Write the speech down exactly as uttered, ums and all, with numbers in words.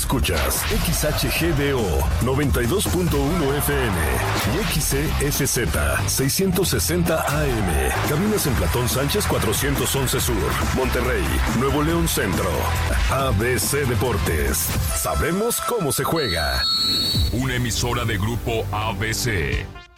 Escuchas X H G D O noventa y dos punto uno F M y X C S Z seiscientos sesenta A M. Cabinas en Platón Sánchez cuatrocientos once Sur, Monterrey, Nuevo León Centro. A B C Deportes. Sabemos cómo se juega. Una emisora de Grupo A B C.